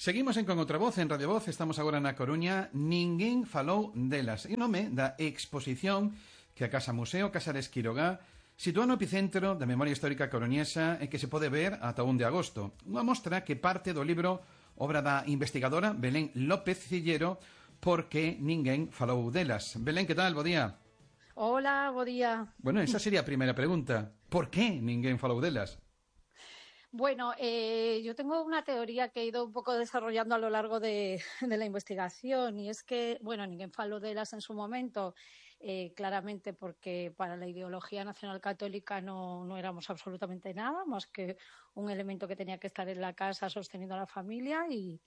Seguimos con outra voz, en Radio Voz. Estamos agora na Coruña. Ninguén falou delas. E o nome da exposición que a Casa Museo Casares Quirogá sitúa no epicentro da memoria histórica coruñesa e que se pode ver ata o 1 de agosto. Unha mostra que parte do libro obra da investigadora Belén López Cillero, Porque ninguén falou delas. Belén, que tal? Bo día. Hola, bo día. Bueno, esa sería a primeira pregunta. Por que ninguén falou delas? Bueno, yo tengo una teoría que he ido un poco desarrollando a lo largo de la investigación y es que, bueno, ninguén faló delas en su momento, claramente porque para la ideología nacional católica no éramos absolutamente nada, más que un elemento que tenía que estar en la casa sosteniendo a la familia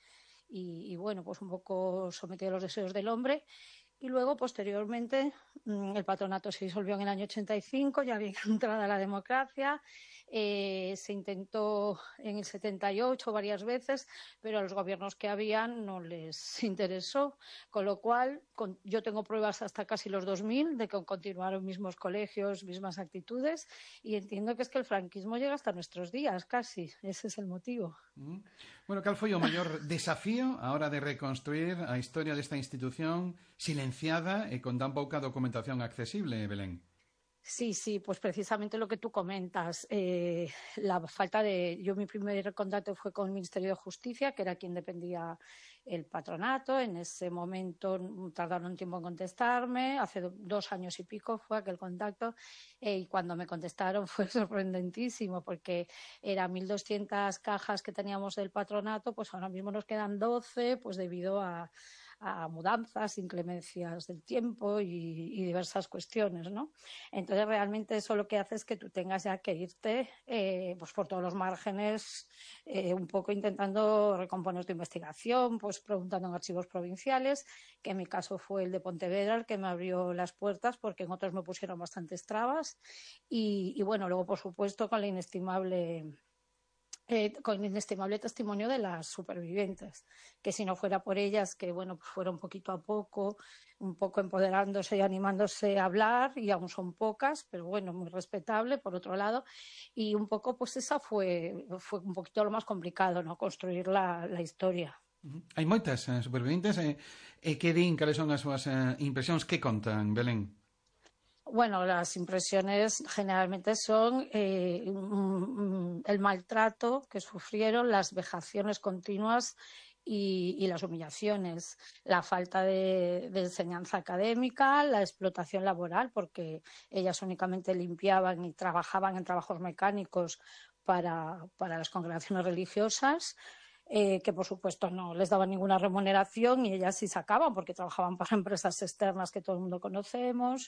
y bueno, pues un poco sometido a los deseos del hombre. Y luego, posteriormente, el patronato se disolvió en el año 85, ya bien entrada la democracia. Se intentó en el 78 varias veces, pero a los gobiernos que habían no les interesó. Con lo cual, yo tengo pruebas hasta casi los 2000 de que continuaron mismos colegios, mismas actitudes, y entiendo que es que el franquismo llega hasta nuestros días, casi. Ese es el motivo. Bueno, cal foi o maior desafío a hora de reconstruir a historia desta institución silenciada e con tan pouca documentación accesible, Belén? Sí, pues precisamente lo que tú comentas, la falta de... mi primer contacto fue con el Ministerio de Justicia, que era quien dependía el patronato. En ese momento tardaron un tiempo en contestarme, hace 2 años y pico fue aquel contacto, y cuando me contestaron fue sorprendentísimo, porque eran 1.200 cajas que teníamos del patronato, pues ahora mismo nos quedan 12, pues debido a mudanzas, inclemencias del tiempo y diversas cuestiones, ¿no? Entonces, realmente eso lo que hace es que tú tengas ya que irte pues por todos los márgenes, un poco intentando recomponer tu investigación, pues preguntando en archivos provinciales, que en mi caso fue el de Pontevedra el que me abrió las puertas, porque en otros me pusieron bastantes trabas. Y bueno, luego, por supuesto, con el inestimable testimonio de las supervivientes, que si no fuera por ellas, que bueno, pues fueron poquito a poco, un poco empoderándose y animándose a hablar, y aún son pocas, pero bueno, muy respetable por otro lado, y un poco pues esa fue un poquito lo más complicado, ¿no? Construir la historia. Hai moitas supervivientes e que din, cales son as súas impresións, que contan, Belén? Bueno, las impresiones generalmente son el maltrato que sufrieron, las vejaciones continuas y las humillaciones, la falta de enseñanza académica, la explotación laboral, porque ellas únicamente limpiaban y trabajaban en trabajos mecánicos para las congregaciones religiosas. Que por supuesto no les daban ninguna remuneración y ellas sí sacaban porque trabajaban para empresas externas que todo el mundo conocemos.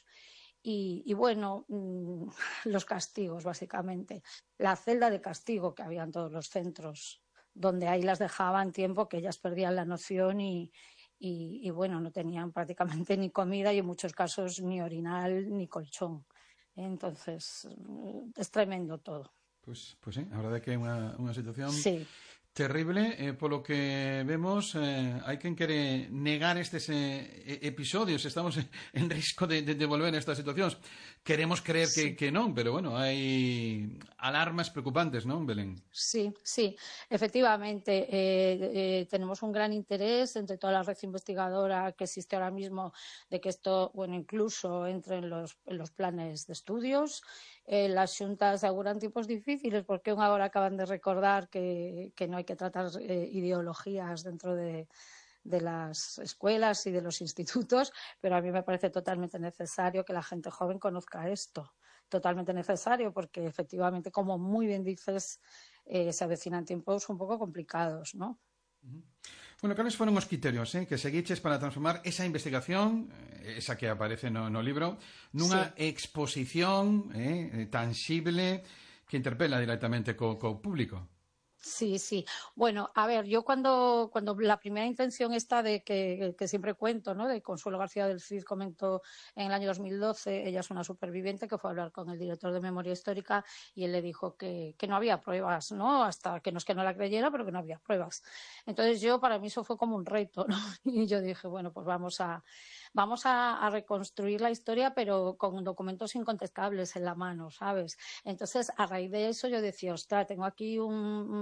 Y bueno, los castigos, básicamente. La celda de castigo que había en todos los centros, donde ahí las dejaban tiempo que ellas perdían la noción y bueno, no tenían prácticamente ni comida y en muchos casos ni orinal ni colchón. Entonces, es tremendo todo. Pues sí, a verdade que é unha situación sí. terrible, polo que vemos, hai quen quere negar estes episodios, estamos en risco de volver a estas situacións. Queremos creer que non, pero bueno, hai alarmas preocupantes, non, Belén? Sí, efectivamente. Tenemos un gran interés entre toda la red investigadora que existe ahora mismo de que esto, bueno, incluso entre en los planes de estudios. Las xuntas auguran tipos difíciles porque agora acaban de recordar que no hai que tratar ideologías dentro de las escuelas y de los institutos, pero a mí me parece totalmente necesario que la gente joven conozca esto. Totalmente necesario porque efectivamente, como muy bien dices, se avecinan tiempos un poco complicados, ¿no? Bueno, cales foron os criterios que seguiches para transformar esa investigación, esa que aparece no libro, nunha exposición tangible que interpela directamente co público? Sí. Bueno, a ver, yo cuando la primera intención esta de que siempre cuento, ¿no? De Consuelo García del Cid comentó en el año 2012, ella es una superviviente que fue a hablar con el director de Memoria Histórica y él le dijo que no había pruebas, ¿no? Hasta que no es que no la creyera, pero que no había pruebas. Entonces para mí eso fue como un reto, ¿no? Y yo dije, bueno, pues vamos a reconstruir la historia, pero con documentos incontestables en la mano, ¿sabes? Entonces, a raíz de eso yo decía, ostras, tengo aquí un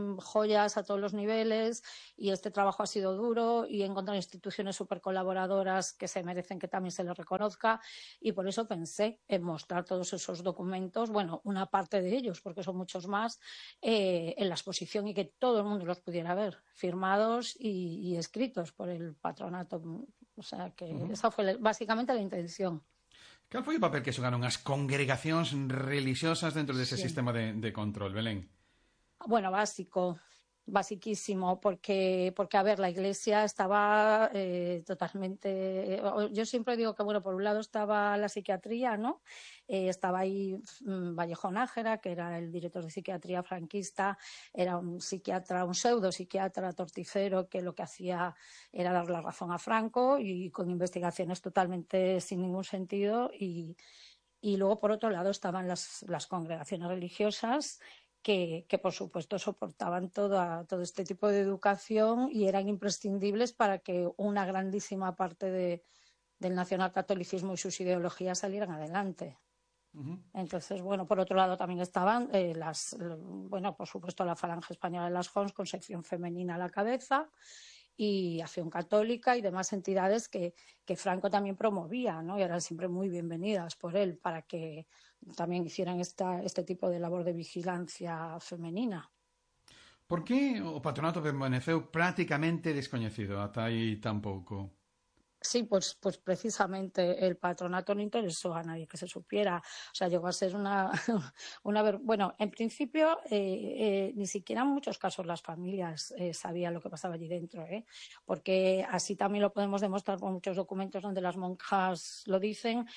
joyas a todos los niveles y este trabajo ha sido duro y he encontrado instituciones súper colaboradoras que se merecen que también se les reconozca y por eso pensé en mostrar todos esos documentos, bueno, una parte de ellos, porque son muchos más, en la exposición y que todo el mundo los pudiera ver, firmados y escritos por el patronato. O sea que esa fue básicamente la intención. Cal foi o papel que xogaron as congregacións religiosas dentro dese Sí. sistema de control, Belén? Bueno, basiquísimo, porque a ver, la Iglesia estaba totalmente. Yo siempre digo que, bueno, por un lado estaba la psiquiatría, ¿no? Estaba ahí Vallejo Nájera, que era el director de psiquiatría franquista, era un psiquiatra, un pseudo psiquiatra torticero que lo que hacía era dar la razón a Franco y con investigaciones totalmente sin ningún sentido. Y luego, por otro lado, estaban las congregaciones religiosas que, por supuesto, soportaban todo este tipo de educación y eran imprescindibles para que una grandísima parte del nacionalcatolicismo y sus ideologías salieran adelante. Entonces, bueno, por otro lado también estaban bueno, por supuesto, la Falange Española de las JONS con sección femenina a la cabeza y Acción Católica y demás entidades que Franco también promovía, ¿no? Y eran siempre muy bienvenidas por él para que también hicieran este tipo de labor de vigilancia femenina. Por que o patronato permaneceu prácticamente descoñecido ata aí tan pouco? Sí, pues precisamente el patronato no interesó a nadie que se supiera. O sea, llegó a ser bueno, en principio ni siquiera en muchos casos las familias sabían lo que pasaba allí dentro, porque así también lo podemos demostrar con muchos documentos donde las monjas lo dicen,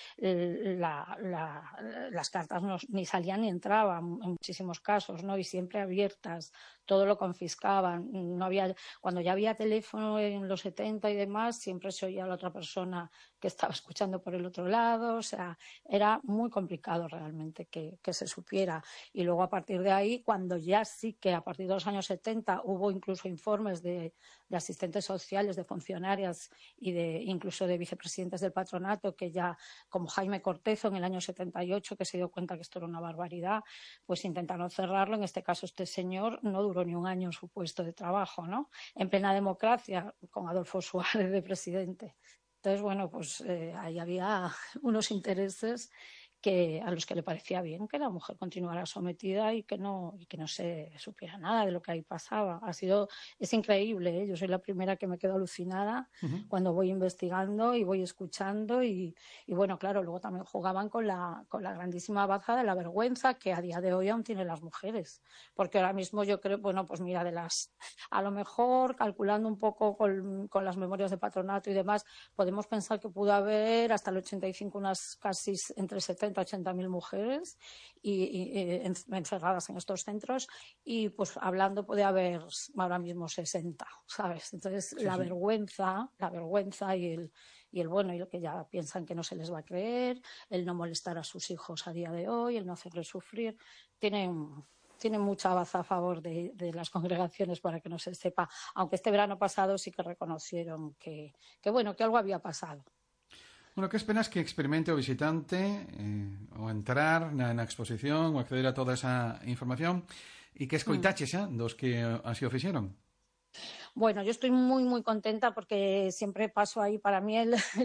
las cartas ni salían ni entraban en muchísimos casos, ¿no? Y siempre abiertas, todo lo confiscaban, no había, cuando ya había teléfono en los 70 y demás, siempre se oía a la otra persona que estaba escuchando por el otro lado, o sea, era muy complicado realmente que se supiera. Y luego a partir de ahí, cuando ya sí que a partir de los años 70 hubo incluso informes de asistentes sociales, de funcionarias y incluso de vicepresidentes del patronato, que ya, como Jaime Cortezo en el año 78, que se dio cuenta que esto era una barbaridad, pues intentaron cerrarlo. En este caso, este señor no duró ni un año en su puesto de trabajo, ¿no? En plena democracia, con Adolfo Suárez de presidente. Entonces, bueno, pues ahí había unos intereses a los que le parecía bien que la mujer continuara sometida y que no se supiera nada de lo que ahí pasaba. Es increíble, ¿eh? Yo soy la primera que me quedo alucinada cuando voy investigando y voy escuchando y bueno, claro, luego también jugaban con la grandísima baza de la vergüenza que a día de hoy aún tienen las mujeres, porque ahora mismo yo creo, bueno, pues mira, a lo mejor calculando un poco con las memorias de patronato y demás, podemos pensar que pudo haber hasta el 85 unas casi entre 70 80.000 mujeres encerradas en estos centros y pues hablando puede haber ahora mismo 60, ¿sabes? Entonces Sí, la sí. vergüenza y el bueno y lo que ya piensan que no se les va a creer, el no molestar a sus hijos a día de hoy, el no hacerles sufrir, tienen mucha baza a favor de las congregaciones para que no se sepa, aunque este verano pasado sí que reconocieron que bueno, que algo había pasado. Bueno, que esperas que experimente o visitante o entrar na exposición ou acceder a toda esa información e que escoitaches dos que así o fixeron? Bueno, yo estoy muy, muy contenta porque siempre paso ahí, para mí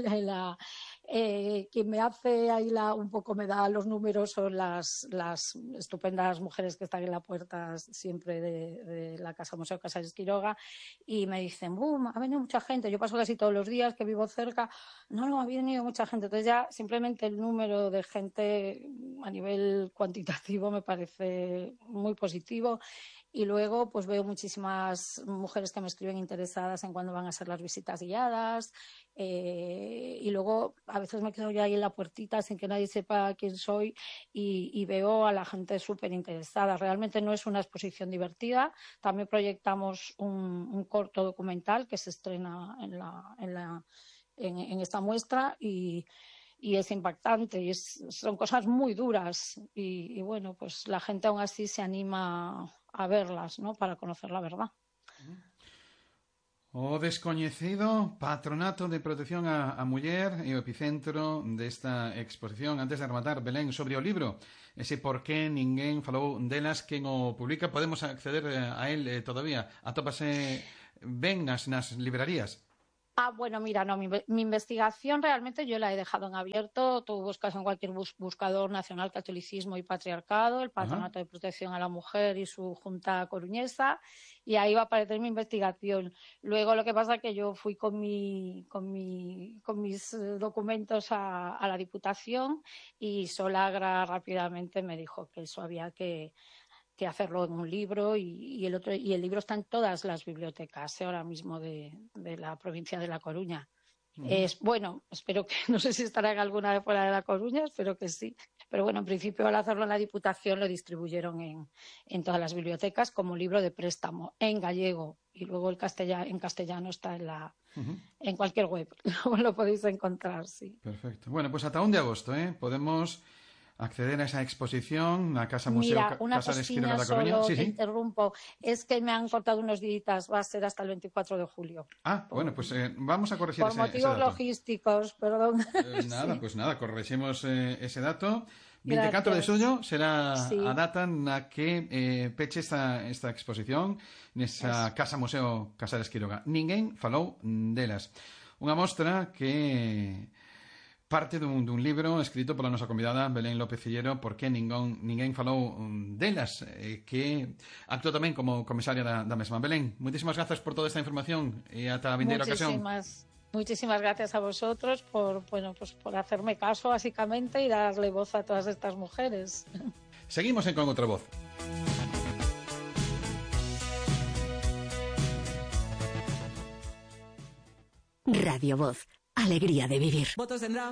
quien me hace ahí un poco me da los números son las estupendas mujeres que están en la puerta siempre de la Casa Museo Casares Quiroga y me dicen, ¡bum! Ha venido mucha gente. Yo paso casi todos los días que vivo cerca. No, ha venido mucha gente. Entonces ya simplemente el número de gente a nivel cuantitativo me parece muy positivo. Y luego pues veo muchísimas mujeres que me escriben interesadas en cuándo van a ser las visitas guiadas y luego a veces me quedo ya ahí en la puertita sin que nadie sepa quién soy y veo a la gente súper interesada. Realmente no es una exposición divertida. También proyectamos un corto documental que se estrena en esta muestra y es impactante y son cosas muy duras y bueno, pues la gente aún así se anima a verlas, ¿no? Para conocer la verdad. O descoñecido Patronato de Protección a Muller e o epicentro desta exposición. Antes de rematar, Belén, sobre o libro, ese por que ninguén falou delas, quen o publica, podemos acceder a él todavía? Atópase ben nas librarías? Bueno, mira, no, mi investigación realmente yo la he dejado en abierto. Tú buscas en cualquier buscador nacional catolicismo y patriarcado, el Patronato de Protección a la Mujer y su Junta Coruñesa, y ahí va a aparecer mi investigación. Luego lo que pasa es que yo fui con mis documentos a la Diputación y Solagra rápidamente me dijo que eso había que hacerlo en un libro y el libro está en todas las bibliotecas ahora mismo de la provincia de La Coruña. Bueno, espero que, no sé si estará en alguna de fuera de La Coruña, espero que sí, pero bueno, en principio al hacerlo en la Diputación lo distribuyeron en todas las bibliotecas como libro de préstamo en gallego, y luego en castellano está en cualquier web, lo podéis encontrar, sí. Perfecto. Bueno, pues ata 1 de agosto, podemos acceder a esa exposición na Casa Museo Casa de Esquiroga da Coruña. Sí, interrumpo, es que me han cortado unos días, va a ser hasta el 24 de julio. Bueno, pues vamos a corregir ese dato. Por motivos logísticos, perdón. Nada, pues nada, corregimos ese dato. 24 de xullo será a data na que peche esta exposición nesa Casa Museo Casa de Esquiroga. Ninguén falou delas. Unha mostra que parte dun libro escrito pola nosa convidada Belén López Cillero, por que ninguén falou delas, que actuou tamén como comisaria da mesma. Belén, moitísimas grazas por toda esta información e ata a vindeira ocasión. Muchísimas gracias a vosotros por hacerme caso, básicamente, y darle voz a todas estas mujeres. Seguimos Con Outra Voz. Radio Voz, alegría de vivir.